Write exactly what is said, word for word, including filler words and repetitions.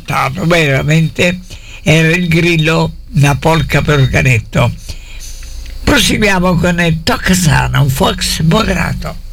ascoltato, veramente era il Grillo, una polca per organetto. Proseguiamo con il Tocca Sana, un fox moderato.